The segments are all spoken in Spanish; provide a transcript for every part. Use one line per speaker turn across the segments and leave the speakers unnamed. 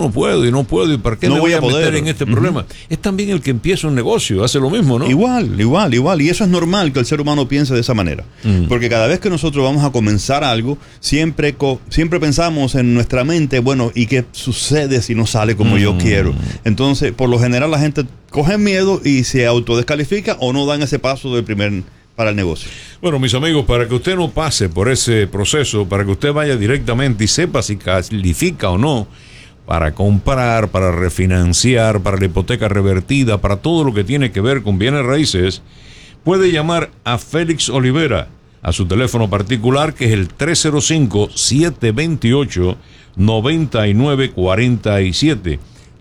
no puedo y ¿para qué
no
me voy a
poder
meter en este problema? Es también el que empieza un negocio, hace lo mismo, ¿no?
Igual. Y eso es normal que el ser humano piense de esa manera. Porque cada vez que nosotros vamos a comenzar algo, siempre pensamos en nuestra mente, bueno, ¿y qué sucede si no sale como yo quiero? Entonces, por lo general, la gente coge miedo y se autodescalifica o no dan ese paso para el negocio.
Bueno, mis amigos, para que usted no pase por ese proceso, para que usted vaya directamente y sepa si califica o no para comprar, para refinanciar, para la hipoteca revertida, para todo lo que tiene que ver con bienes raíces, puede llamar a Félix Olivera a su teléfono particular, que es el 305-728-9947.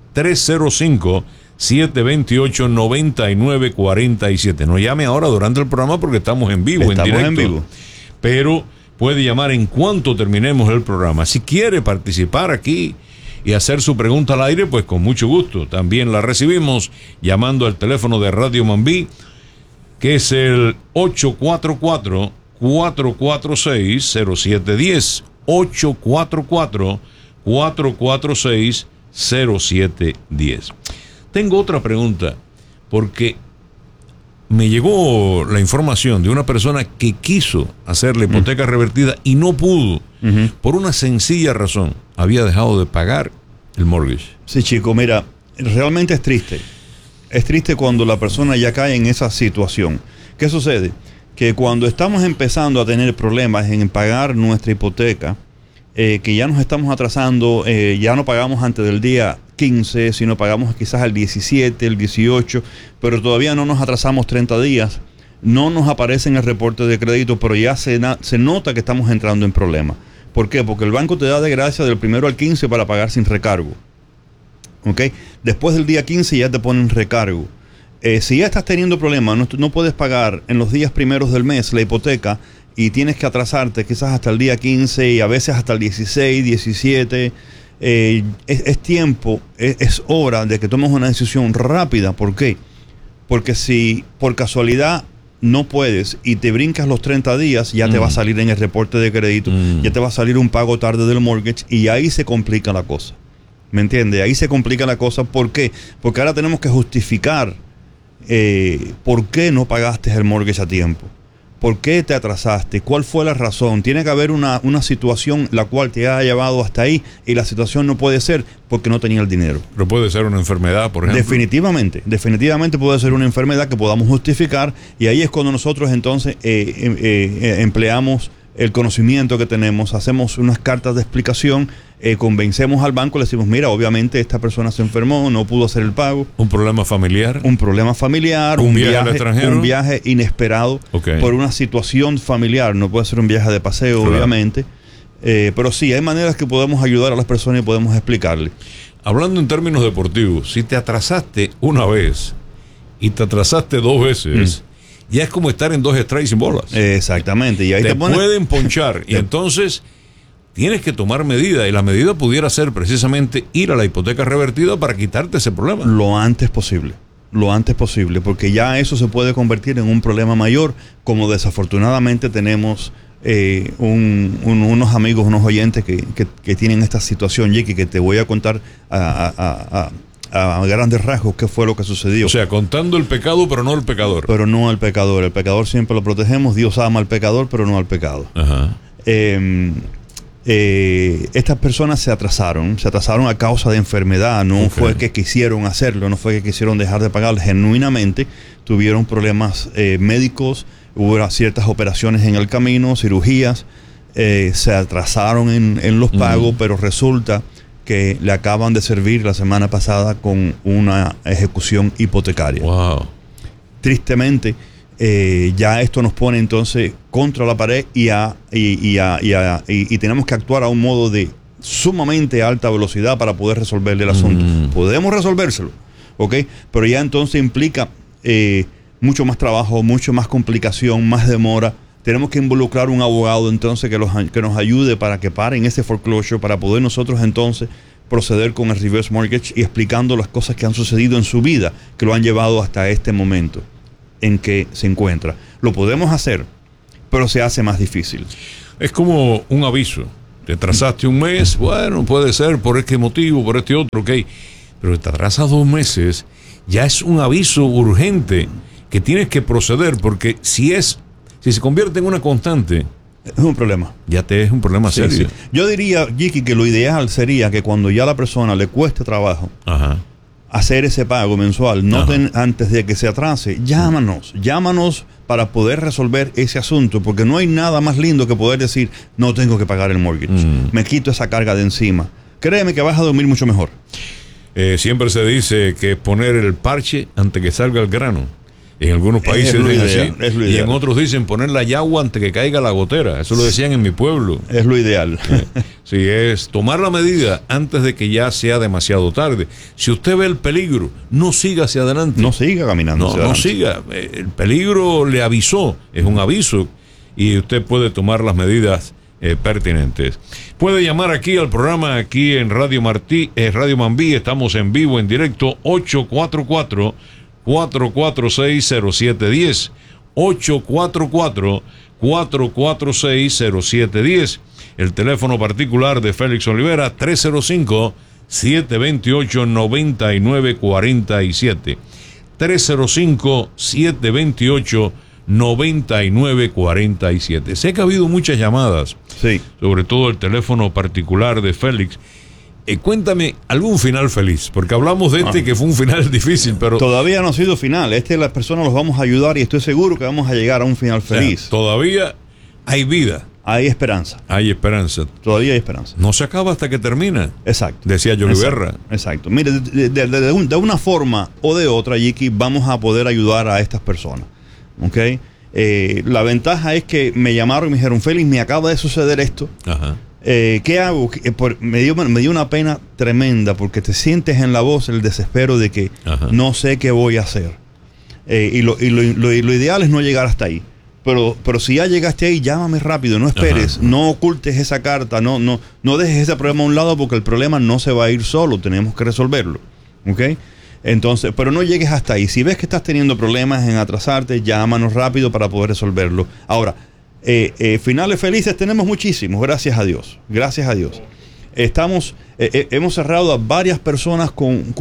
305-728-9947. No llame ahora durante el programa porque estamos en vivo, en directo. Pero puede llamar en cuanto terminemos el programa. Si quiere participar aquí y hacer su pregunta al aire, pues con mucho gusto. También la recibimos llamando al teléfono de Radio Mambí, que es el 844-446-0710. 844-446-0710. Tengo otra pregunta, porque me llegó la información de una persona que quiso hacer la hipoteca revertida y no pudo, por una sencilla razón: había dejado de pagar el mortgage.
Sí, chico, mira, realmente es triste. Es triste cuando la persona ya cae en esa situación. ¿Qué sucede? Que cuando estamos empezando a tener problemas en pagar nuestra hipoteca, que ya nos estamos atrasando, ya no pagamos antes del día 15, sino pagamos quizás el 17, el 18, pero todavía no nos atrasamos 30 días, no nos aparece en el reporte de crédito, pero ya se nota que estamos entrando en problemas. ¿Por qué? Porque el banco te da de gracia del 1 al 15 para pagar sin recargo. ¿Ok? Después del día 15 ya te ponen recargo. Si ya estás teniendo problemas, no puedes pagar en los días primeros del mes la hipoteca y tienes que atrasarte quizás hasta el día 15 y a veces hasta el 16, 17, es tiempo, es hora de que tomes una decisión rápida. ¿Por qué? Porque si por casualidad no puedes y te brincas los 30 días, ya te va a salir en el reporte de crédito, ya te va a salir un pago tarde del mortgage y ahí se complica la cosa. ¿Me entiendes? Ahí se complica la cosa. ¿Por qué? Porque ahora tenemos que justificar por qué no pagaste el mortgage a tiempo. ¿Por qué te atrasaste? ¿Cuál fue la razón? Tiene que haber una situación la cual te ha llevado hasta ahí, y la situación no puede ser porque no tenía el dinero.
Pero puede ser una enfermedad, por ejemplo.
Definitivamente puede ser una enfermedad que podamos justificar, y ahí es cuando nosotros entonces empleamos el conocimiento que tenemos, hacemos unas cartas de explicación, convencemos al banco, le decimos, mira, obviamente esta persona se enfermó, no pudo hacer el pago.
Un problema familiar,
un viaje
al extranjero,
un viaje inesperado, por una situación familiar. No puede ser un viaje de paseo, claro, obviamente. Pero sí, hay maneras que podemos ayudar a las personas y podemos explicarle.
Hablando en términos deportivos, si te atrasaste una vez y te atrasaste dos veces, ya es como estar en dos strikes sin bolas.
Exactamente. Y ahí te
pueden ponchar. Y entonces tienes que tomar medida. Y la medida pudiera ser precisamente ir a la hipoteca revertida para quitarte ese problema.
Lo antes posible. Porque ya eso se puede convertir en un problema mayor, como desafortunadamente tenemos unos amigos, unos oyentes que tienen esta situación, Jackie, que te voy a contar a grandes rasgos qué fue lo que sucedió.
O sea, contando el pecado, pero no el pecador.
Pero no al pecador. El pecador siempre lo protegemos. Dios ama al pecador, pero no al pecado.
Ajá.
Estas personas se atrasaron a causa de enfermedad. No fue que quisieron hacerlo, no fue que quisieron dejar de pagar. Genuinamente tuvieron problemas médicos, hubo ciertas operaciones en el camino, cirugías, se atrasaron en los pagos, pero resulta que le acaban de servir la semana pasada con una ejecución hipotecaria.
Wow.
Tristemente, ya esto nos pone entonces contra la pared y tenemos que actuar a un modo de sumamente alta velocidad para poder resolverle el asunto. Podemos resolvérselo, ¿ok? Pero ya entonces implica mucho más trabajo, mucho más complicación, más demora. Tenemos que involucrar un abogado entonces que nos ayude para que paren ese foreclosure, para poder nosotros entonces proceder con el reverse mortgage y explicando las cosas que han sucedido en su vida que lo han llevado hasta este momento en que se encuentra. Lo podemos hacer, pero se hace más difícil.
Es como un aviso. Te atrasaste un mes, bueno, puede ser por este motivo, por este otro, ok. Pero te atrasas 2 meses, ya es un aviso urgente que tienes que proceder, porque si se convierte en una constante,
es un problema.
Ya te es un problema
Sí,
serio.
sí. Yo diría, Jiki, que lo ideal sería que cuando ya a la persona le cueste trabajo
Ajá.
hacer ese pago mensual, antes de que se atrase, llámanos para poder resolver ese asunto, porque no hay nada más lindo que poder decir, no tengo que pagar el mortgage, me quito esa carga de encima. Créeme que vas a dormir mucho mejor.
Siempre se dice que poner el parche antes que salga el grano. En algunos países dicen así, y en otros dicen poner la yagua antes que caiga la gotera. Eso lo decían en mi pueblo.
Es lo ideal.
Sí, es tomar la medida antes de que ya sea demasiado tarde. Si usted ve el peligro, no siga hacia adelante.
No siga caminando.
No siga. El peligro le avisó, es un aviso, y usted puede tomar las medidas pertinentes. Puede llamar aquí al programa, aquí en Radio Mambí. Estamos en vivo, en directo, 844-446-0710. 844-446-0710. El teléfono particular de Félix Olivera, 305-728-9947. 305-728-9947. Sé que ha habido muchas llamadas,
sí,
sobre todo el teléfono particular de Félix. Cuéntame algún final feliz, porque hablamos de que fue un final difícil, pero
todavía no ha sido final. Las personas los vamos a ayudar y estoy seguro que vamos a llegar a un final feliz.
Todavía hay vida.
Hay esperanza.
Hay esperanza.
Todavía hay esperanza.
No se acaba hasta que termina.
Exacto.
Decía Johnny Berra.
Exacto. Mire, de una forma o de otra, Jiki, vamos a poder ayudar a estas personas. ¿Ok? La ventaja es que me llamaron y me dijeron, Félix, me acaba de suceder esto.
Ajá.
¿Qué hago? Me dio una pena tremenda, porque te sientes en la voz el desespero de que no sé qué voy a hacer. Y lo ideal es no llegar hasta ahí. Pero si ya llegaste ahí, llámame rápido, no esperes, no ocultes esa carta, no dejes ese problema a un lado, porque el problema no se va a ir solo, tenemos que resolverlo. ¿Ok? Entonces, pero no llegues hasta ahí. Si ves que estás teniendo problemas en atrasarte, llámanos rápido para poder resolverlo. Ahora, finales felices tenemos muchísimos, gracias a Dios. Gracias a Dios. Hemos cerrado a varias personas con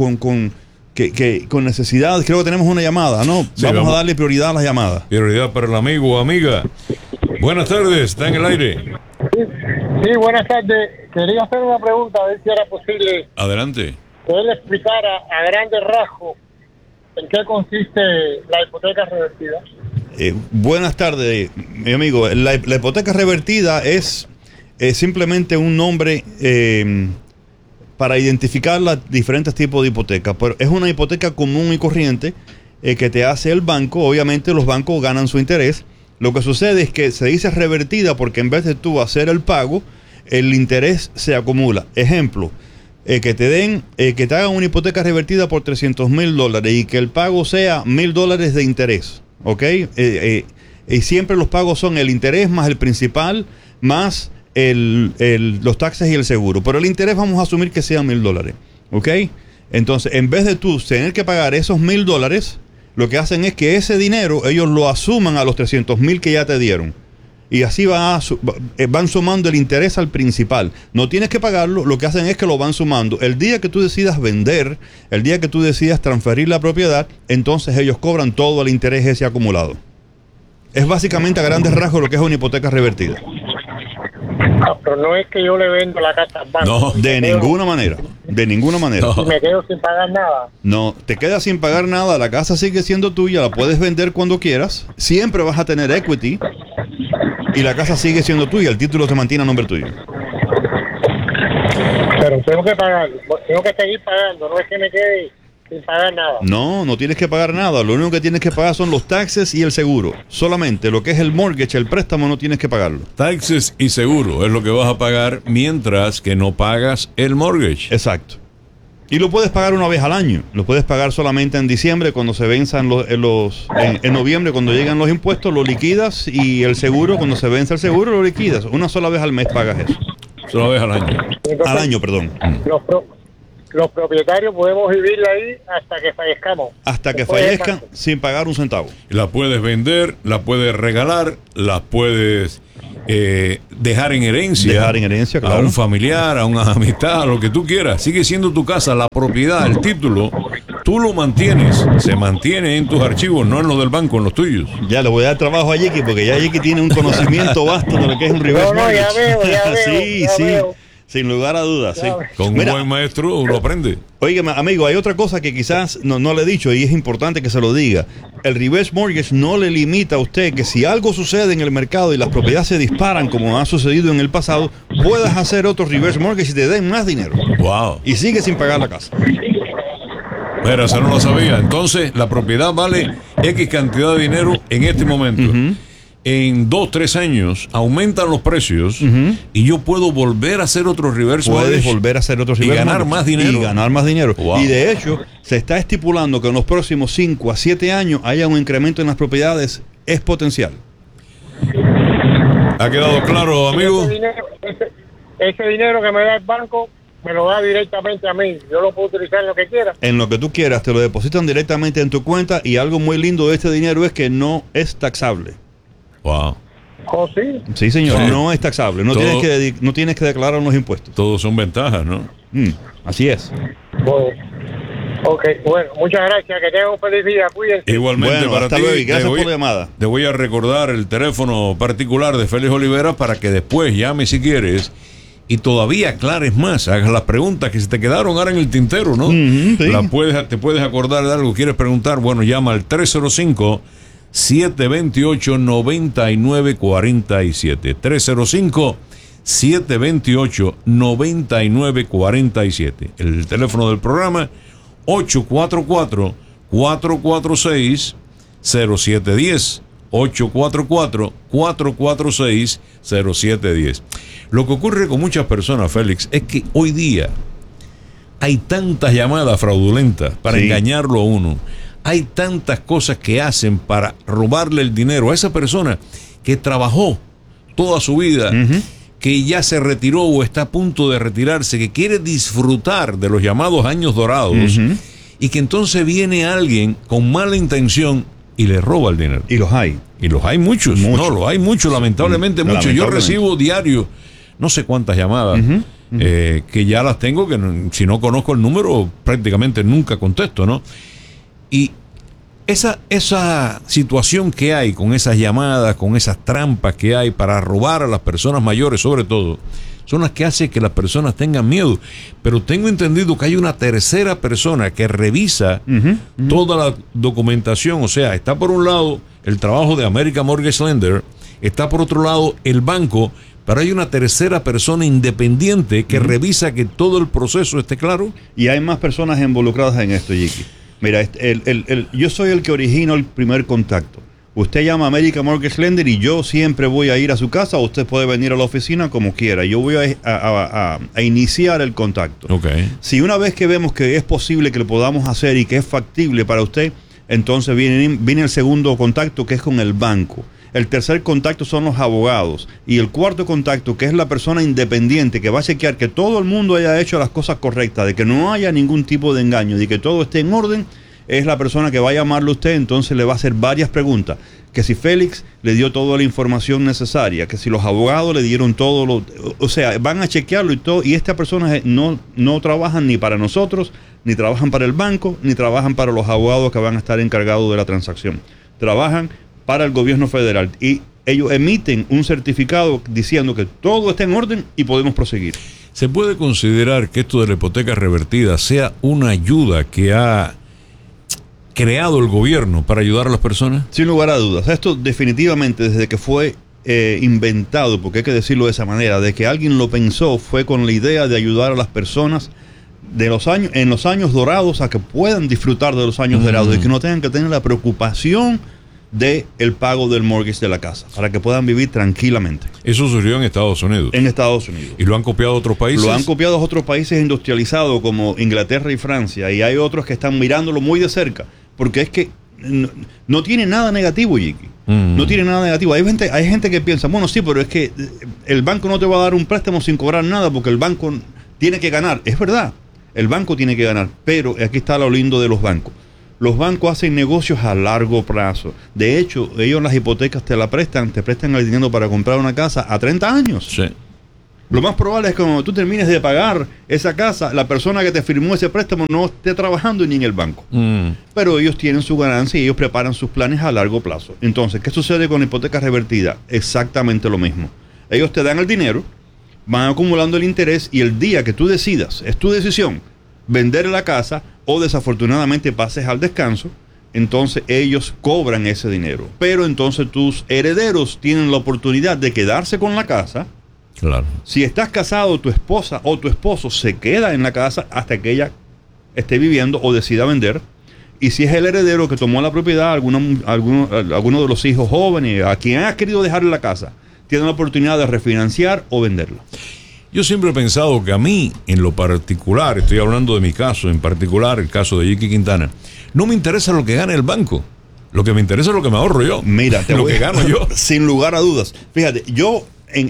necesidades. Creo que tenemos una llamada, ¿no? Sí, vamos a darle prioridad a las llamadas.
Prioridad para el amigo o amiga. Buenas tardes, está en el aire.
Sí, buenas tardes. Quería hacer una pregunta, a ver si era posible.
Adelante.
Que él explicara a grandes rasgos en qué consiste la hipoteca revertida.
Buenas tardes, mi amigo. La hipoteca revertida es simplemente un nombre para identificar los diferentes tipos de hipotecas. Pero es una hipoteca común y corriente que te hace el banco. Obviamente los bancos ganan su interés. Lo que sucede es que se dice revertida porque en vez de tú hacer el pago, el interés se acumula. Ejemplo, que te hagan una hipoteca revertida por $300,000 y que el pago sea $1,000 de interés. ¿Ok? Y siempre los pagos son el interés más el principal más los taxes y el seguro. Pero el interés vamos a asumir que sea $1,000. ¿Ok? Entonces, en vez de tú tener que pagar esos $1,000, lo que hacen es que ese dinero ellos lo asuman a los $300,000 que ya te dieron. Y así van sumando el interés al principal. No tienes que pagarlo, lo que hacen es que lo van sumando. El día que tú decidas vender, el día que tú decidas transferir la propiedad, entonces ellos cobran todo el interés ese acumulado. Es básicamente a grandes rasgos lo que es una hipoteca revertida.
Pero no es que yo le vendo la casa al banco.
No, de ninguna manera. De ninguna manera.
Y me quedo sin pagar nada.
No, te quedas sin pagar nada, la casa sigue siendo tuya, la puedes vender cuando quieras, siempre vas a tener equity y la casa sigue siendo tuya, el título se mantiene a nombre tuyo.
Pero tengo que pagar, tengo que seguir pagando, no es que me quede sin pagar nada.
No tienes que pagar nada, lo único que tienes que pagar son los taxes y el seguro. Solamente lo que es el mortgage, el préstamo, no tienes que pagarlo.
Taxes y seguro es lo que vas a pagar mientras que no pagas el mortgage.
Exacto. Y lo puedes pagar una vez al año. Lo puedes pagar solamente en diciembre, cuando se venzan en noviembre, cuando llegan los impuestos, lo liquidas, y el seguro, cuando se vence el seguro, lo liquidas. Una sola vez al mes pagas eso.
Una vez al año.
Entonces,
al año, perdón.
Los propietarios podemos vivir ahí hasta que fallezcamos.
Hasta que fallezcan sin pagar un centavo.
La puedes vender, la puedes regalar, la puedes dejar en herencia, a
claro.
un familiar, a una amistad, a lo que tú quieras. Sigue siendo tu casa, la propiedad, el título, tú lo mantienes, se mantiene en tus archivos, no en los del banco, en los tuyos.
Ya le voy a dar trabajo a Jiki porque ya Jiki tiene un conocimiento vasto de lo que es un reverse
No, ya veo,
sí,
ya
sí.
veo.
Sin lugar a dudas, sí.
Con un buen maestro uno aprende.
Oye, amigo, hay otra cosa que quizás no le he dicho y es importante que se lo diga. El reverse mortgage no le limita a usted que si algo sucede en el mercado y las propiedades se disparan como ha sucedido en el pasado, puedas hacer otro reverse mortgage y te den más dinero.
Wow.
Y sigue sin pagar la casa.
Mira, eso no lo sabía. Entonces, la propiedad vale X cantidad de dinero en este momento. En 2-3 años aumentan los precios y yo puedo volver a hacer otro reverse mortgage.
Puedes volver a hacer otro reverse
y ganar
mortgage.
más dinero.
Y ganar más dinero.
Wow.
Y de hecho, se está estipulando que en los próximos 5 a 7 años haya un incremento en las propiedades exponencial.
¿Ha quedado claro, amigo?
Ese dinero que me da el banco me lo da directamente a mí. Yo lo puedo utilizar en lo que quiera.
En lo que tú quieras, te lo depositan directamente en tu cuenta y algo muy lindo de este dinero es que no es taxable.
Wow.
¿Oh, sí?
Sí, señor,
Sí.
no es taxable. No tienes que declarar los impuestos.
Todos son ventajas, ¿no?
Así es.
Bueno, ok, bueno, muchas gracias. Que tengan un feliz día. Cuídense.
Igualmente
Bueno,
para
hasta
ti.
luego y gracias
Te voy-
por la llamada.
Te voy a recordar el teléfono particular de Félix Olivera para que después llames si quieres y todavía aclares más, hagas las preguntas que se te quedaron ahora en el tintero, ¿no?
Sí.
Te puedes acordar de algo, quieres preguntar, bueno, llama al 305-728-9947. 305-728-9947. El teléfono del programa 844-446-0710. 844-446-0710. Lo que ocurre con muchas personas, Félix, es que hoy día hay tantas llamadas fraudulentas para engañarlo a uno. Hay tantas cosas que hacen para robarle el dinero a esa persona que trabajó toda su vida, que ya se retiró o está a punto de retirarse, que quiere disfrutar de los llamados años dorados y que entonces viene alguien con mala intención y le roba el dinero.
Y los hay.
Y los hay muchos. No, los hay muchos, lamentablemente muchos. Yo recibo diario no sé cuántas llamadas que ya las tengo, que si no conozco el número prácticamente nunca contesto, ¿no? Y esa situación que hay con esas llamadas, con esas trampas que hay para robar a las personas mayores sobre todo, son las que hacen que las personas tengan miedo. Pero tengo entendido que hay una tercera persona que revisa toda la documentación. O sea, está por un lado el trabajo de American Mortgage Lender, está por otro lado el banco, pero hay una tercera persona independiente que revisa que todo el proceso esté claro.
Y hay más personas involucradas en esto, Jiki. Mira, yo soy el que originó el primer contacto. Usted llama a American Mortgage Lender y yo siempre voy a ir a su casa, o usted puede venir a la oficina como quiera. Yo voy a iniciar el contacto.
Okay.
Si una vez que vemos que es posible que lo podamos hacer y que es factible para usted, entonces viene el segundo contacto, que es con el banco. El tercer contacto son los abogados. Y el cuarto contacto, que es la persona independiente, que va a chequear que todo el mundo haya hecho las cosas correctas, de que no haya ningún tipo de engaño, de que todo esté en orden, es la persona que va a llamarle a usted. Entonces le va a hacer varias preguntas. Que si Félix le dio toda la información necesaria, que si los abogados le dieron todo lo... O sea, van a chequearlo y todo. Y estas personas no trabajan ni para nosotros, ni trabajan para el banco, ni trabajan para los abogados que van a estar encargados de la transacción. Trabajan para el gobierno federal y ellos emiten un certificado diciendo que todo está en orden y podemos proseguir.
¿Se puede considerar que esto de la hipoteca revertida sea una ayuda que ha creado el gobierno para ayudar a las personas?
Sin lugar a dudas. Esto definitivamente desde que fue inventado, porque hay que decirlo de esa manera, de que alguien lo pensó, fue con la idea de ayudar a las personas en los años dorados a que puedan disfrutar de los años dorados y que no tengan que tener la preocupación de el pago del mortgage de la casa, para que puedan vivir tranquilamente.
Eso surgió en Estados Unidos.
En Estados Unidos.
¿Y lo han copiado otros países?
Lo han copiado otros países industrializados como Inglaterra y Francia, y hay otros que están mirándolo muy de cerca, porque es que no tiene nada negativo, Jiki. No tiene nada negativo. Hay gente que piensa, bueno, sí, pero es que el banco no te va a dar un préstamo sin cobrar nada porque el banco tiene que ganar. Es verdad, el banco tiene que ganar, pero aquí está lo lindo de los bancos. Los bancos hacen negocios a largo plazo. De hecho, ellos las hipotecas te prestan el dinero para comprar una casa a 30 años.
Sí.
Lo más probable es que cuando tú termines de pagar esa casa, la persona que te firmó ese préstamo no esté trabajando ni en el banco. Pero ellos tienen su ganancia y ellos preparan sus planes a largo plazo. Entonces, ¿qué sucede con la hipoteca revertida? Exactamente lo mismo. Ellos te dan el dinero, van acumulando el interés y el día que tú decidas, es tu decisión, vender la casa o desafortunadamente pases al descanso, entonces ellos cobran ese dinero. Pero entonces tus herederos tienen la oportunidad de quedarse con la casa.
Claro. Si
estás casado, tu esposa o tu esposo se queda en la casa hasta que ella esté viviendo o decida vender. Y si es el heredero que tomó la propiedad, alguno de los hijos jóvenes, a quien has querido dejar la casa, tiene la oportunidad de refinanciar o venderla.
Yo siempre he pensado que a mí, en lo particular, estoy hablando de mi caso, en particular el caso de Jiki Quintana, no me interesa lo que gane el banco. Lo que me interesa es lo que me ahorro yo.
Mira,
lo que gano yo.
Sin lugar a dudas. Fíjate, yo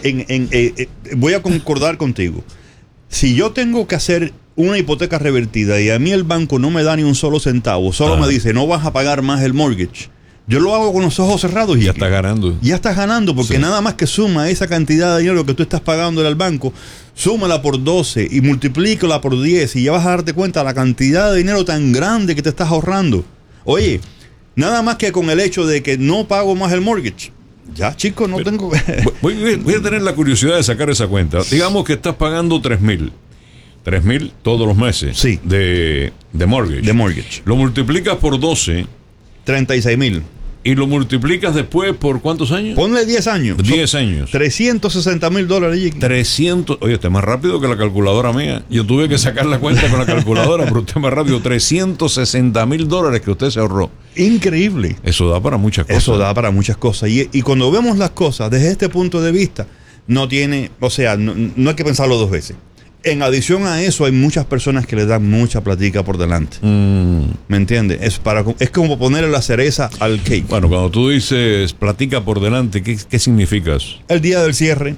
voy a concordar contigo. Si yo tengo que hacer una hipoteca revertida y a mí el banco no me da ni un solo centavo, solo me dice no vas a pagar más el mortgage, yo lo hago con los ojos cerrados.
Ya estás ganando.
Ya estás ganando porque nada más que suma esa cantidad de dinero que tú estás pagando al banco, súmala por 12 y multiplícala por 10 y ya vas a darte cuenta de la cantidad de dinero tan grande que te estás ahorrando. Oye, nada más que con el hecho de que no pago más el mortgage. Ya, chicos, no tengo...
voy a tener la curiosidad de sacar esa cuenta. Digamos que estás pagando $3,000 todos los meses.
Sí.
De mortgage.
De mortgage.
Lo multiplicas por 12.
36,000.
¿Y lo multiplicas después por cuántos años?
Ponle 10 años.
10 años.
$360,000.
300. Oye, usted es más rápido que la calculadora mía. Yo tuve que sacar la cuenta con la calculadora, pero usted es más rápido. $360,000 que usted se ahorró.
Increíble.
Eso da para muchas cosas.
Eso da para muchas cosas. Y cuando vemos las cosas desde este punto de vista, no tiene, o sea, no hay que pensarlo dos veces. En adición a eso, hay muchas personas que le dan mucha platica por delante. ¿Me entiendes? Es como ponerle la cereza al cake.
Bueno, cuando tú dices platica por delante, ¿qué significas?
El día del cierre,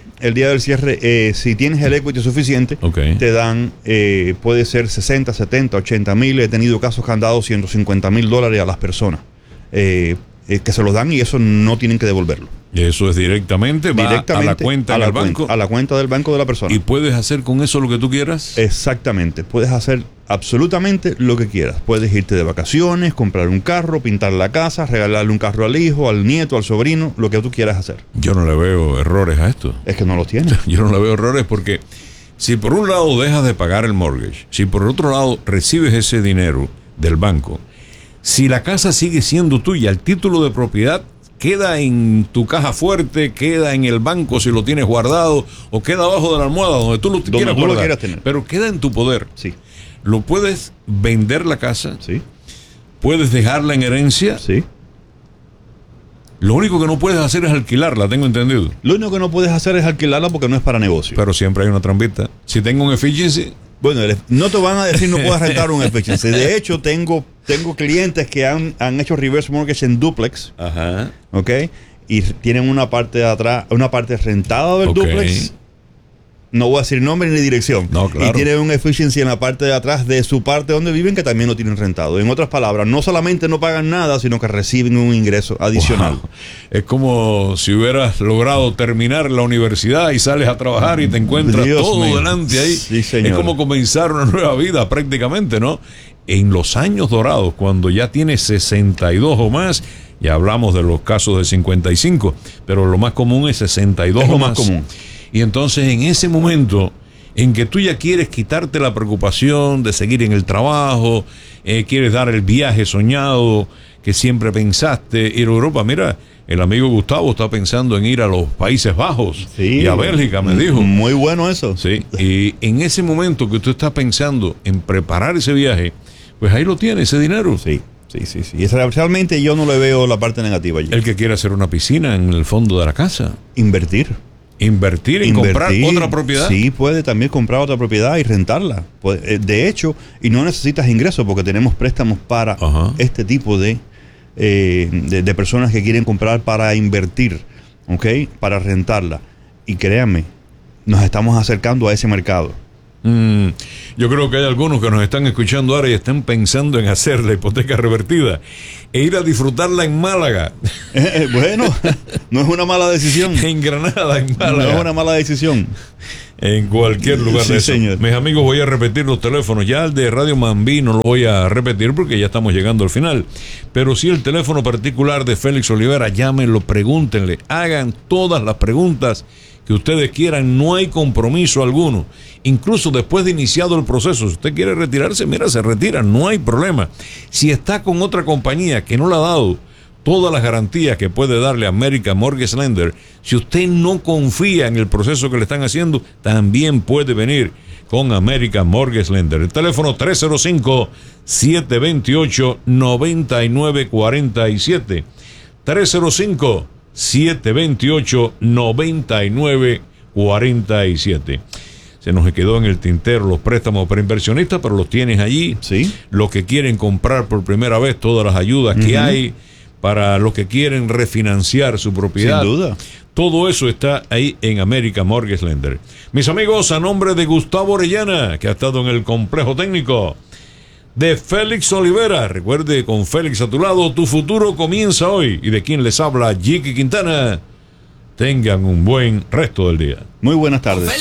si tienes el equity suficiente, te dan, puede ser 60, 70, 80 mil. He tenido casos que han dado $150,000 a las personas. Que se los dan y eso no tienen que devolverlo.
Y eso es directamente a la cuenta del banco.
A la cuenta del banco de la persona.
¿Y puedes hacer con eso lo que tú quieras?
Exactamente. Puedes hacer absolutamente lo que quieras. Puedes irte de vacaciones, comprar un carro, pintar la casa, regalarle un carro al hijo, al nieto, al sobrino, lo que tú quieras hacer.
Yo no le veo errores a esto.
Es que no los tienes.
Yo no le veo errores porque si por un lado dejas de pagar el mortgage, si por otro lado recibes ese dinero del banco, si la casa sigue siendo tuya, el título de propiedad queda en tu caja fuerte, queda en el banco si lo tienes guardado, o queda abajo de la almohada donde tú lo quieras guardar,
quieras tener.
Pero queda en tu poder.
Sí.
Lo puedes vender la casa.
Sí.
Puedes dejarla en herencia.
Sí.
Lo único que no puedes hacer es alquilarla, tengo entendido.
Lo único que no puedes hacer es alquilarla porque no es para negocio.
Pero siempre hay una trampita. Si tengo un efficiency...
Bueno, no te van a decir no puedes rentar un efficiency. De hecho, tengo clientes que han hecho reverse mortgage en duplex.
Ajá.
¿Ok? Y tienen una parte de atrás, una parte rentada del duplex. No voy a decir nombre ni dirección.
No, claro.
Y tienen un efficiency en la parte de atrás de su parte donde viven que también lo tienen rentado. En otras palabras, no solamente no pagan nada, sino que reciben un ingreso adicional.
Wow. Es como si hubieras logrado terminar la universidad y sales a trabajar y te encuentras todo delante ahí.
Sí, señor.
Es como comenzar una nueva vida prácticamente, ¿no? En los años dorados, cuando ya tienes 62 o más, ya hablamos de los casos de 55, pero lo más común es 62 o más.
Más común.
Y entonces en ese momento en que tú ya quieres quitarte la preocupación de seguir en el trabajo, quieres dar el viaje soñado que siempre pensaste, ir a Europa. Mira, el amigo Gustavo está pensando en ir a los Países Bajos y a Bélgica, me dijo.
Muy bueno eso.
Sí, y en ese momento que tú estás pensando en preparar ese viaje, pues ahí lo tienes, ese dinero.
Sí. Sí. Y realmente yo no le veo la parte negativa allí.
El que quiere hacer una piscina en el fondo de la casa.
Invertir
en comprar otra propiedad.
Sí, puede también comprar otra propiedad y rentarla. De hecho, y no necesitas ingresos porque tenemos préstamos para este tipo de personas que quieren comprar para invertir, ¿ok? Para rentarla. Y créanme, nos estamos acercando a ese mercado.
Yo creo que hay algunos que nos están escuchando ahora y están pensando en hacer la hipoteca revertida e ir a disfrutarla en Málaga.
Bueno, no es una mala decisión.
En Granada, en Málaga.
No es una mala decisión.
En cualquier lugar
Sí,
de eso.
señor.
Mis amigos, voy a repetir los teléfonos. Ya el de Radio Mambí no lo voy a repetir porque ya estamos llegando al final. Pero sí el teléfono particular de Félix Olivera, llámenlo, pregúntenle, hagan todas las preguntas que ustedes quieran, no hay compromiso alguno. Incluso después de iniciado el proceso, si usted quiere retirarse, mira, se retira, no hay problema. Si está con otra compañía que no le ha dado todas las garantías que puede darle American Mortgage Lender, si usted no confía en el proceso que le están haciendo, también puede venir con American Mortgage Lender. El teléfono 305-728-9947. 305-728-9947. Se nos quedó en el tintero los préstamos para inversionistas, pero los tienes allí.
Sí.
Los que quieren comprar por primera vez, todas las ayudas que hay para los que quieren refinanciar su propiedad.
Sin duda.
Todo eso está ahí en American Mortgage Lender. Mis amigos, a nombre de Gustavo Orellana, que ha estado en el complejo técnico, de Félix Olivera, recuerde, con Félix a tu lado, tu futuro comienza hoy. Y de quien les habla, Jiki Quintana, tengan un buen resto del día.
Muy buenas tardes.